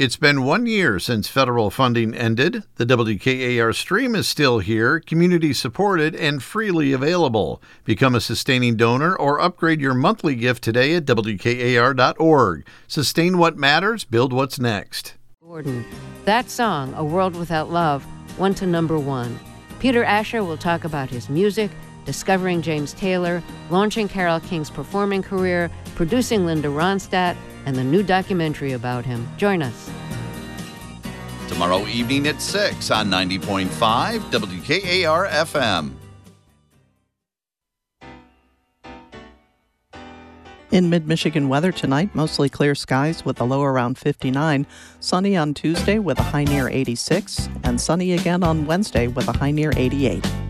It's been 1 year since federal funding ended. The WKAR stream is still here, community-supported, and freely available. Become a sustaining donor or upgrade your monthly gift today at WKAR.org. Sustain what matters, build what's next. Gordon. That song, A World Without Love, went to number 1. Peter Asher will talk about his music, discovering James Taylor, launching Carole King's performing career, producing Linda Ronstadt, and the new documentary about him. Join us. Tomorrow evening at 6 on 90.5 WKAR FM. In mid-Michigan weather tonight, mostly clear skies with a low around 59, sunny on Tuesday with a high near 86, and sunny again on Wednesday with a high near 88.